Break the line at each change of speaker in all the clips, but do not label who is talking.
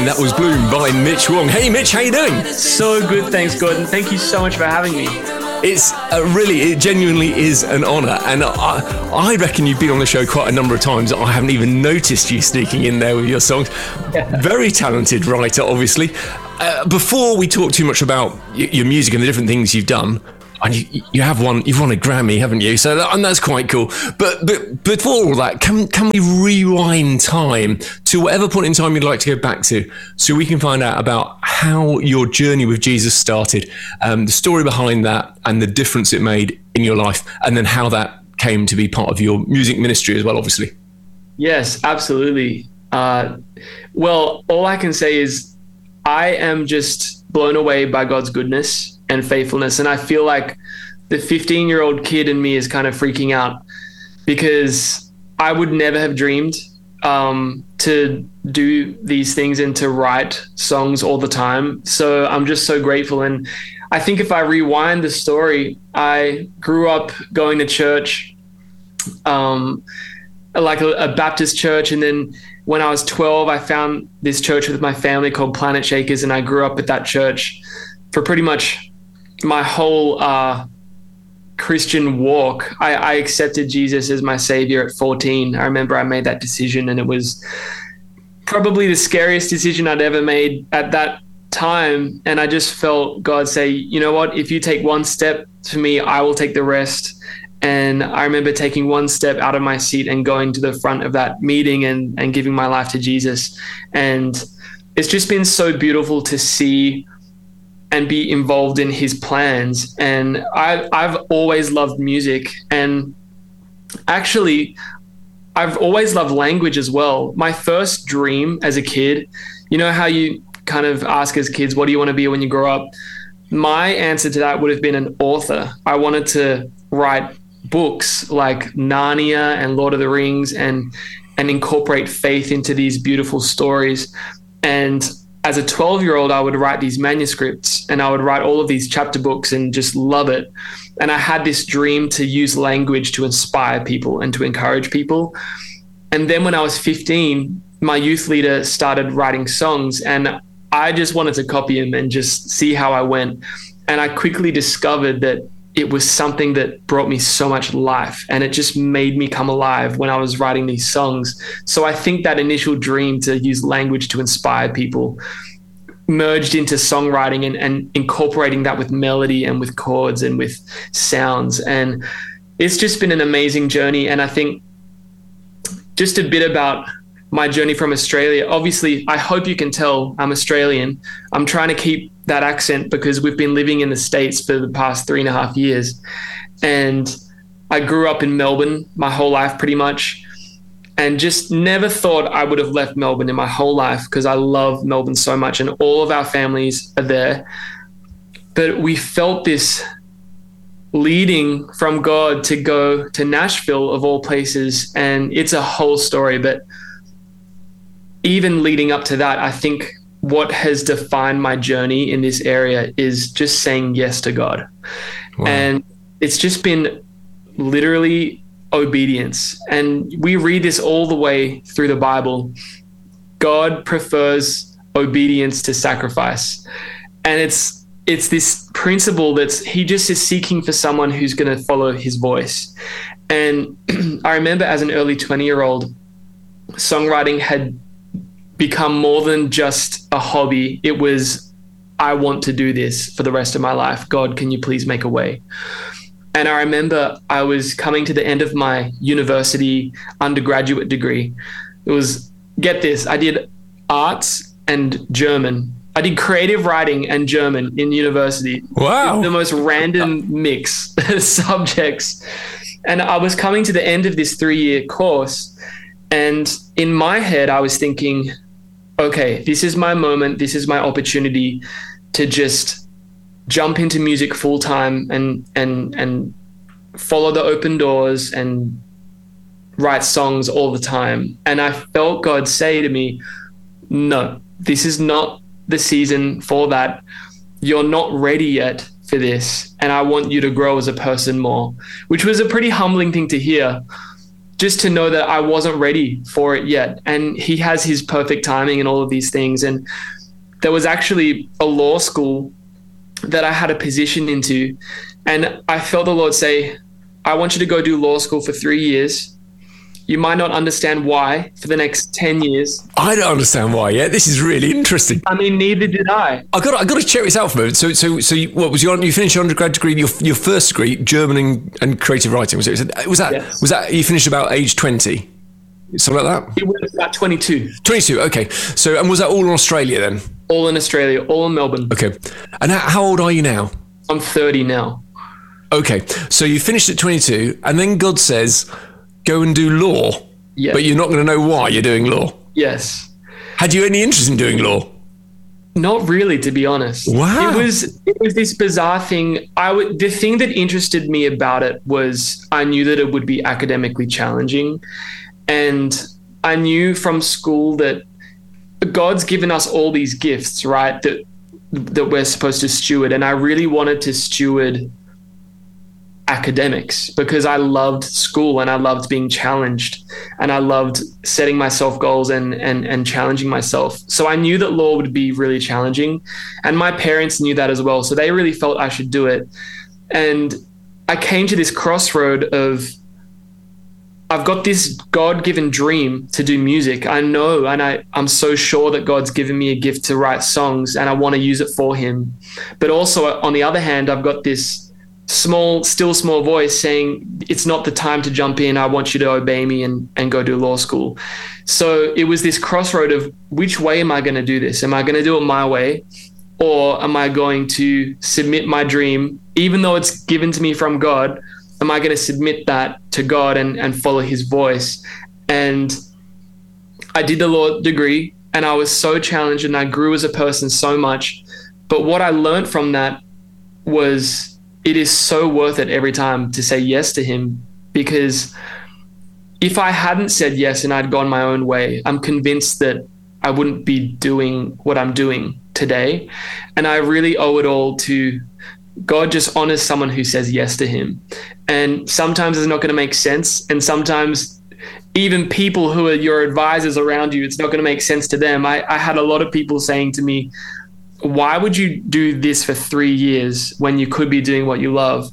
And that was Bloom by Mitch Wong. Hey Mitch, how you doing?
So good, thanks Gordon. Thank you so much for having me.
It genuinely is an honour, and I reckon you've been on the show quite a number of times. I haven't even noticed you sneaking in there with your songs. Yeah. Very talented writer, obviously. Before we talk too much about your music and the different things you've done, and you've won a Grammy, haven't you? So and that's quite cool. But before all that, can we rewind time to whatever point in time you'd like to go back to, so we can find out about how your journey with Jesus started, the story behind that, and the difference it made in your life, and then how that came to be part of your music ministry as well, obviously.
Yes, absolutely. Well, all I can say is I am just blown away by God's goodness and faithfulness. And I feel like the 15-year-old kid in me is kind of freaking out, because I would never have dreamed to do these things and to write songs all the time. So I'm just so grateful. And I think if I rewind the story, I grew up going to church, like a Baptist church. And then when I was 12, I found this church with my family called Planet Shakers. And I grew up at that church for pretty much my whole Christian walk. I accepted Jesus as my savior at 14. I remember I made that decision, and it was probably the scariest decision I'd ever made at that time. And I just felt God say, you know what, if you take one step for me, I will take the rest. And I remember taking one step out of my seat and going to the front of that meeting and giving my life to Jesus. And it's just been so beautiful to see and be involved in his plans. And I've always loved music, and actually I've always loved language as well. My first dream as a kid, you know how you kind of ask as kids, what do you want to be when you grow up? My answer to that would have been an author. I wanted to write books like Narnia and Lord of the Rings and incorporate faith into these beautiful stories. And as a 12-year-old, I would write these manuscripts, and I would write all of these chapter books and just love it. And I had this dream to use language to inspire people and to encourage people. And then when I was 15, my youth leader started writing songs, and I just wanted to copy him and just see how I went. And I quickly discovered that it was something that brought me so much life, and it just made me come alive when I was writing these songs. So I think that initial dream to use language to inspire people merged into songwriting and incorporating that with melody and with chords and with sounds. And it's just been an amazing journey. And I think just a bit about my journey from Australia. Obviously, I hope you can tell I'm Australian. I'm trying to keep that accent because we've been living in the States for the past 3.5 years. And I grew up in Melbourne my whole life pretty much, and just never thought I would have left Melbourne in my whole life, because I love Melbourne so much and all of our families are there. But we felt this leading from God to go to Nashville of all places, and it's a whole story. But even leading up to that, I think what has defined my journey in this area is just saying yes to God. Wow. And it's just been literally obedience. And we read this all the way through the Bible. God prefers obedience to sacrifice. And it's this principle that's, he just is seeking for someone who's going to follow his voice. And I remember as an early 20-year-old, songwriting had become more than just a hobby. It was, I want to do this for the rest of my life. God, can you please make a way? And I remember I was coming to the end of my university undergraduate degree. It was, get this, I did arts and German. I did creative writing and German in university.
Wow.
The most random mix of subjects. And I was coming to the end of this 3-year course. And in my head, I was thinking, okay, this is my moment. This is my opportunity to just jump into music full time and follow the open doors and write songs all the time. And I felt God say to me, no, this is not the season for that. You're not ready yet for this. And I want you to grow as a person more, which was a pretty humbling thing to hear. just to know that I wasn't ready for it yet. And he has his perfect timing and all of these things. And there was actually a law school that I had a position into. And I felt the Lord say, I want you to go do law school for 3 years. You might not understand why for the next 10 years.
I don't understand why yet. This is really interesting.
I mean, neither did I.
I got to check this out for a moment. So what was you finished your undergrad degree, your first degree, German and creative writing? Was that
Yes.
Was that you finished about age 20? Something like that?
It was about 22.
22, okay. So, and was that all in Australia then?
All in Australia, all in Melbourne.
Okay. And how old are you now?
I'm 30 now.
Okay. So you finished at 22 and then God says, go and do law.
Yes.
But you're not going to know why you're doing law.
Yes.
Had you any interest in doing law?
Not really, to be honest.
Wow.
It was this bizarre thing. The thing that interested me about it was I knew that it would be academically challenging. And I knew from school that God's given us all these gifts, right? That we're supposed to steward. And I really wanted to steward academics because I loved school and I loved being challenged and I loved setting myself goals and challenging myself. So I knew that law would be really challenging, and my parents knew that as well. So they really felt I should do it. And I came to this crossroad of, I've got this God-given dream to do music. I know, and I'm so sure that God's given me a gift to write songs and I want to use it for him. But also on the other hand, I've got this still small voice saying, it's not the time to jump in. I want you to obey me and go do law school. So it was this crossroad of, which way am I going to do this? Am I going to do it my way? Or am I going to submit my dream, even though it's given to me from God? Am I going to submit that to God and follow his voice? And I did the law degree and I was so challenged and I grew as a person so much. But what I learned from that was, it is so worth it every time to say yes to him, because if I hadn't said yes and I'd gone my own way, I'm convinced that I wouldn't be doing what I'm doing today. And I really owe it all to God. Just honors someone who says yes to him. And sometimes it's not going to make sense. And sometimes even people who are your advisors around you, it's not going to make sense to them. I had a lot of people saying to me, why would you do this for 3 years when you could be doing what you love?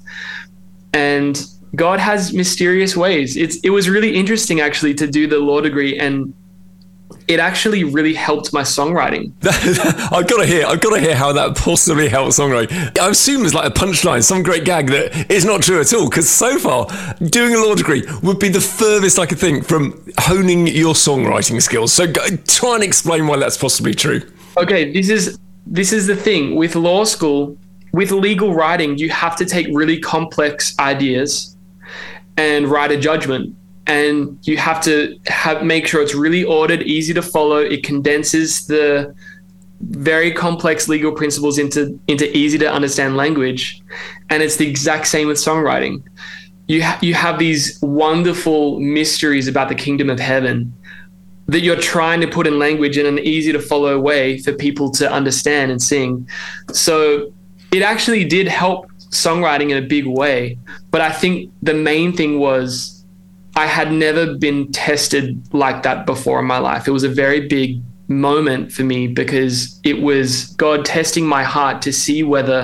And God has mysterious ways. It was really interesting actually to do the law degree, and it actually really helped my songwriting.
I've got to hear how that possibly helped songwriting. I assume there's like a punchline, some great gag that is not true at all, because so far doing a law degree would be the furthest I could think from honing your songwriting skills. So try and explain why that's possibly true.
Okay, this is the thing with law school. With legal writing, you have to take really complex ideas and write a judgment. And you have to make sure it's really ordered, easy to follow. It condenses the very complex legal principles into easy to understand language. And it's the exact same with songwriting. You have these wonderful mysteries about the kingdom of heaven that you're trying to put in language in an easy to follow way for people to understand and sing. So it actually did help songwriting in a big way. But I think the main thing was I had never been tested like that before in my life. It was a very big moment for me because it was God testing my heart to see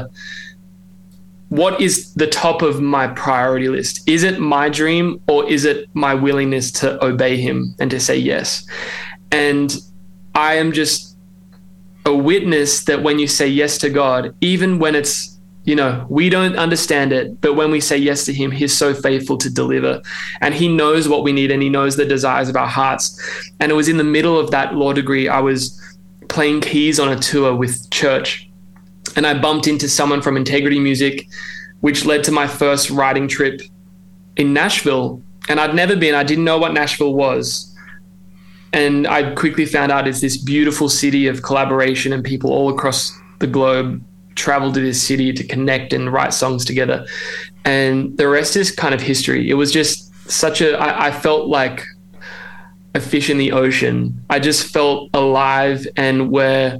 what is the top of my priority list? Is it my dream or is it my willingness to obey him and to say yes? And I am just a witness that when you say yes to God, even when it's, we don't understand it, but when we say yes to him, he's so faithful to deliver, and he knows what we need and he knows the desires of our hearts. And it was in the middle of that law degree, I was playing keys on a tour with church, and I bumped into someone from Integrity Music, which led to my first writing trip in Nashville. And I'd never been, I didn't know what Nashville was. And I quickly found out it's this beautiful city of collaboration, and people all across the globe travel to this city to connect and write songs together. And the rest is kind of history. It was just I felt like a fish in the ocean. I just felt alive, and where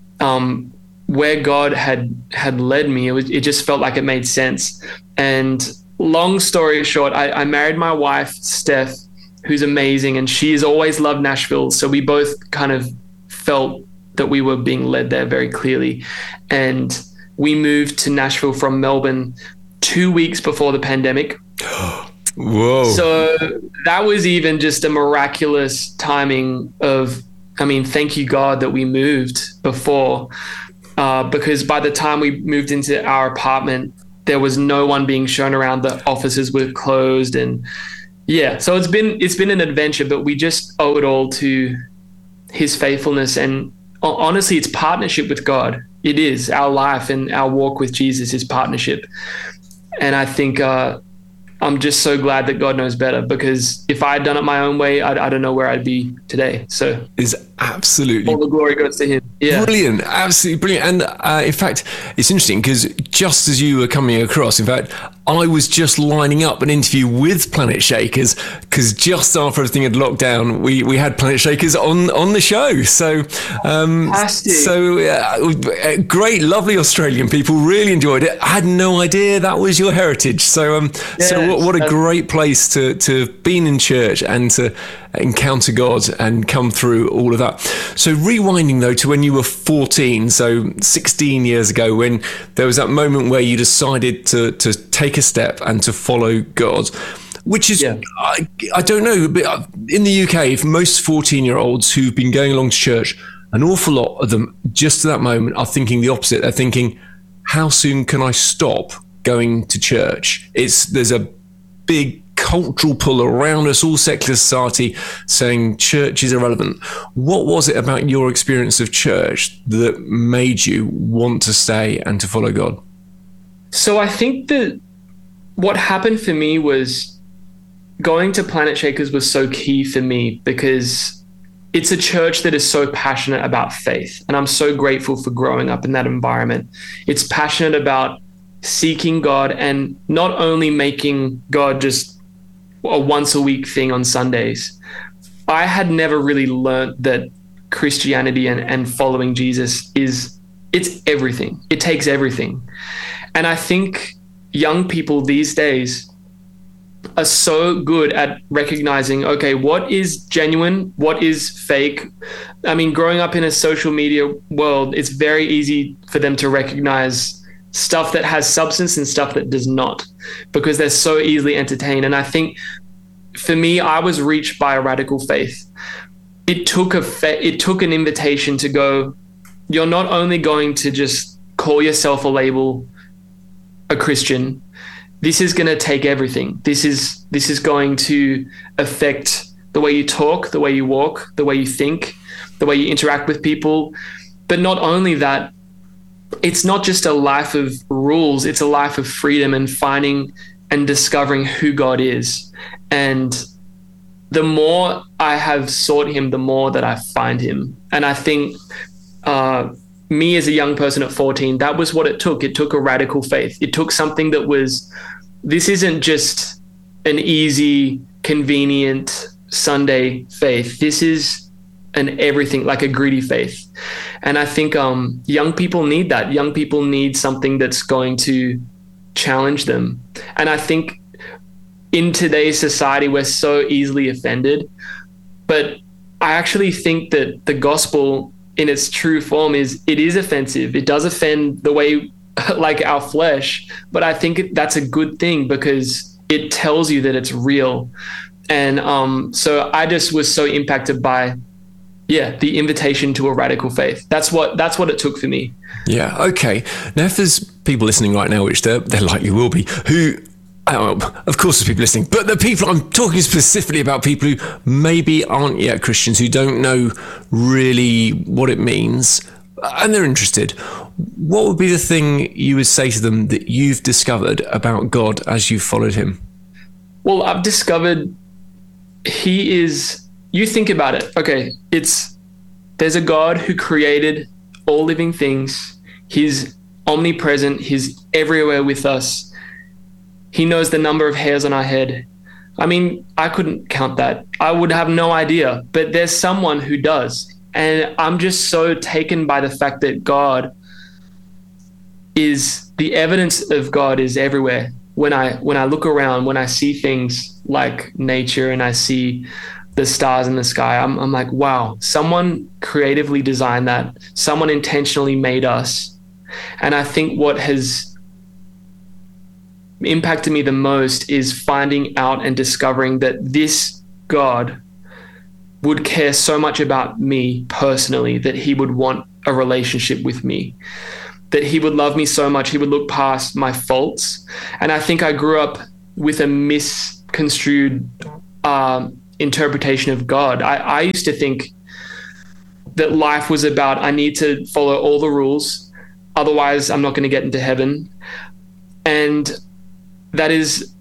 God had led me, it just felt like it made sense. And long story short, I married my wife, Steph, who's amazing, and she has always loved Nashville. So we both kind of felt that we were being led there very clearly. And we moved to Nashville from Melbourne 2 weeks before the pandemic.
Whoa.
So that was even just a miraculous timing of, I mean, thank you, God, that we moved before, because by the time we moved into our apartment, there was no one being shown around. The offices were closed, and yeah, so it's been an adventure, but we just owe it all to his faithfulness. And honestly, it's partnership with God. It is. Our life and our walk with Jesus is partnership. And I think I'm just so glad that God knows better, because if I had done it my own way, I don't know where I'd be today. So
it's absolutely,
all the glory goes to him. Yeah.
Brilliant. Absolutely brilliant. And in fact, it's interesting because just as you were coming across, in fact, I was just lining up an interview with Planet Shakers, because just after everything had locked down, we had Planet Shakers on the show. So, great, lovely Australian people, really enjoyed it. I had no idea that was your heritage. So, what a great place to have been in church and to encounter God and come through all of that. So rewinding though to when you were 14, so 16 years ago, when there was that moment where you decided to take a step and to follow God, which is, I don't know, but in the UK, for most 14-year-olds who've been going along to church, an awful lot of them just at that moment are thinking the opposite. They're thinking, how soon can I stop going to church? There's a big cultural pull around us, all secular society, saying church is irrelevant. What was it about your experience of church that made you want to stay and to follow God?
So I think that what happened for me was going to Planet Shakers was so key for me, because it's a church that is so passionate about faith. And I'm so grateful for growing up in that environment. It's passionate about seeking God and not only making God just a once a week thing on Sundays. I had never really learned that Christianity and following Jesus it's everything. It takes everything. And I think young people these days are so good at recognizing, okay, what is genuine? What is fake? I mean, growing up in a social media world, it's very easy for them to recognize stuff that has substance and stuff that does not, because they're so easily entertained. And I think for me, I was reached by a radical faith. It took an invitation to go, you're not only going to just call yourself a label, a Christian. This is going to take everything. This is going to affect the way you talk, the way you walk, the way you think, the way you interact with people. But not only that, it's not just a life of rules, it's a life of freedom and finding and discovering who God is. And the more I have sought him, the more that I find him. And I think me as a young person at 14, that was what it took. It took a radical faith. It took something that this isn't just an easy, convenient Sunday faith. This is an everything, like a greedy faith. And I think young people need that. Young people need something that's going to challenge them. And I think in today's society, we're so easily offended. But I actually think that the gospel in its true form it is offensive. It does offend the way, like our flesh. But I think that's a good thing, because it tells you that it's real. And so I just was so impacted by the invitation to a radical faith. That's what it took for me.
Yeah. Okay. Now, if there's people listening right now, which there likely will be, who, of course there's people listening, but the people I'm talking specifically about, people who maybe aren't yet Christians, who don't know really what it means, and they're interested, what would be the thing you would say to them that you've discovered about God as you've followed him?
Well, I've discovered you think about it. Okay, there's a God who created all living things. He's omnipresent. He's everywhere with us. He knows the number of hairs on our head. I mean, I couldn't count that. I would have no idea, but there's someone who does. And I'm just so taken by the fact that the evidence of God is everywhere. when I look around, when I see things like nature and I see the stars in the sky, I'm like, wow, someone creatively designed that. Someone intentionally made us. And I think what has impacted me the most is finding out and discovering that this God would care so much about me personally, that he would want a relationship with me, that he would love me so much, he would look past my faults. And I think I grew up with a misconstrued interpretation of God. I used to think that life was about, I need to follow all the rules, otherwise I'm not going to get into heaven. And that is